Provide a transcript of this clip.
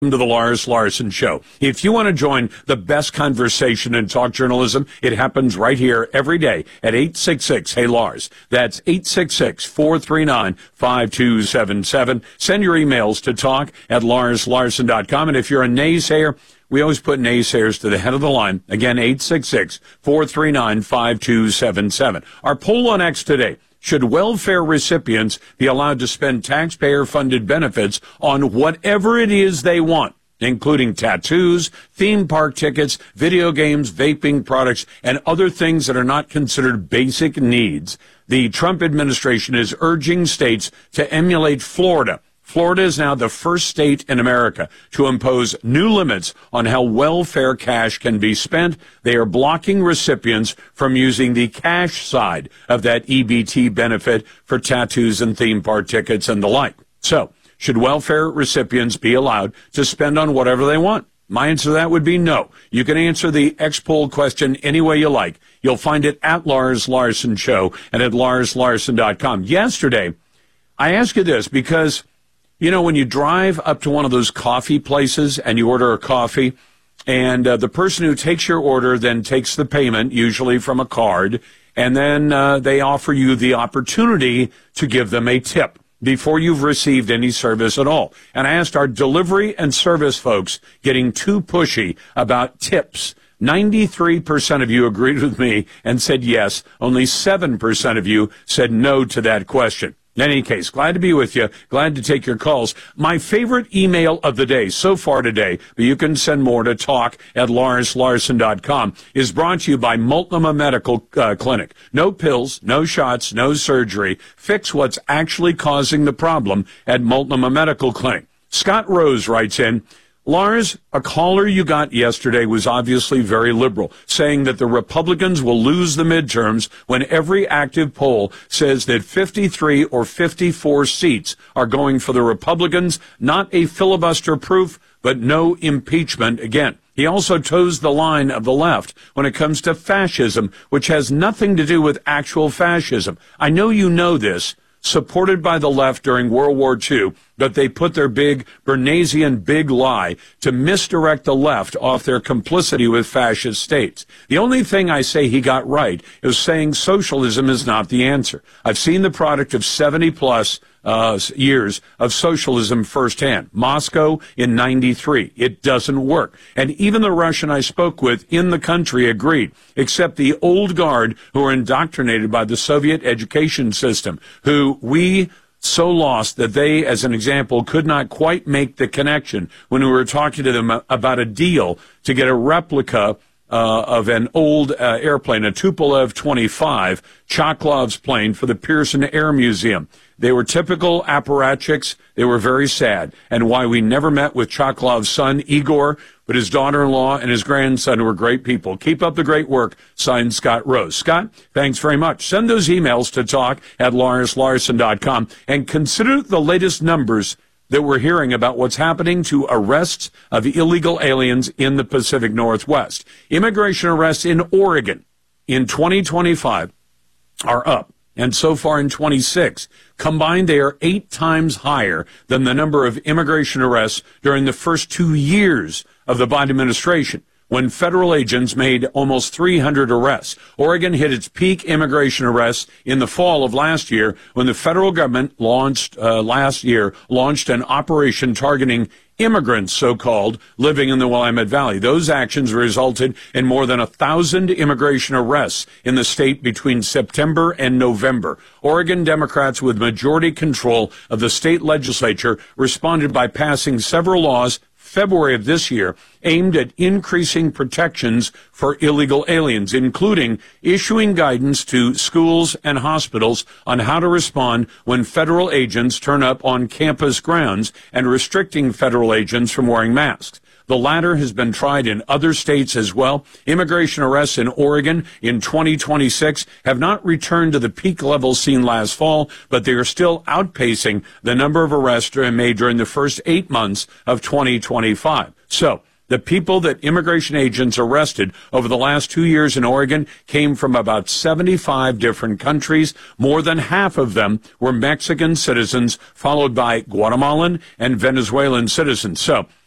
to the Lars Larson Show. If you want to join the best conversation in talk journalism, it happens right here every day at 866-HEY-LARS. That's 866-439-5277. Send your emails to talk@larslarson.com. And if you're a naysayer, we always put naysayers to the head of the line. Again, 866-439-5277. Our poll on X today: should welfare recipients be allowed to spend taxpayer-funded benefits on whatever it is they want, including tattoos, theme park tickets, video games, vaping products, and other things that are not considered basic needs? The Trump administration is urging states to emulate Florida. Florida is now the first state in America to impose new limits on how welfare cash can be spent. They are blocking recipients from using the cash side of that EBT benefit for tattoos and theme park tickets and the like. So, should welfare recipients be allowed to spend on whatever they want? My answer to that would be no. You can answer the X-Poll question any way you like. You'll find it at Lars Larson Show and at larslarson.com. Yesterday, I asked you this because, you know, when you drive up to one of those coffee places and you order a coffee, and the person who takes your order then takes the payment, usually from a card, and then they offer you the opportunity to give them a tip before you've received any service at all. And I asked, are delivery and service folks getting too pushy about tips? 93% of you agreed with me and said yes. Only 7% of you said no to that question. In any case, glad to be with you. Glad to take your calls. My favorite email of the day so far today, but you can send more to talk@larslarson.com, is brought to you by Multnomah Medical Clinic. No pills, no shots, no surgery. Fix what's actually causing the problem at Multnomah Medical Clinic. Scott Rose writes in, Lars, a caller you got yesterday was obviously very liberal, saying that the Republicans will lose the midterms when every active poll says that 53 or 54 seats are going for the Republicans, not a filibuster proof, but no impeachment again. He also toes the line of the left when it comes to fascism, which has nothing to do with actual fascism. I know you know this. Supported by the left during World War II, but they put their big Bernaysian big lie to misdirect the left off their complicity with fascist states. The only thing I say he got right is saying socialism is not the answer. I've seen the product of 70-plus years of socialism firsthand. Moscow in 93. It doesn't work. And even the Russian I spoke with in the country agreed, except the old guard who are indoctrinated by the Soviet education system, who we so lost that they, as an example, could not quite make the connection when we were talking to them about a deal to get a replica of an old airplane, a Tupolev 25, Chekhov's plane for the Pearson Air Museum. They were typical apparatchiks. They were very sad. And why we never met with Chekhov's son, Igor, but his daughter-in-law and his grandson were great people. Keep up the great work. Signed, Scott Rose. Scott, thanks very much. Send those emails to talk@larslarson.com and consider the latest numbers that we're hearing about what's happening to arrests of illegal aliens in the Pacific Northwest. Immigration arrests in Oregon in 2025 are up. And so far in 26, combined, they are 8 times higher than the number of immigration arrests during the first 2 years of the Biden administration, when federal agents made almost 300 arrests. Oregon hit its peak immigration arrests in the fall of last year when the federal government launched an operation targeting immigrants, so-called, living in the Willamette Valley. Those actions resulted in more than 1,000 immigration arrests in the state between September and November. Oregon Democrats with majority control of the state legislature responded by passing several laws February of this year aimed at increasing protections for illegal aliens, including issuing guidance to schools and hospitals on how to respond when federal agents turn up on campus grounds and restricting federal agents from wearing masks. The latter has been tried in other states as well. Immigration arrests in Oregon in 2026 have not returned to the peak levels seen last fall, but they are still outpacing the number of arrests made during the first 8 months of 2025. So, the people that immigration agents arrested over the last 2 years in Oregon came from about 75 different countries. More than half of them were Mexican citizens, followed by Guatemalan and Venezuelan citizens. So,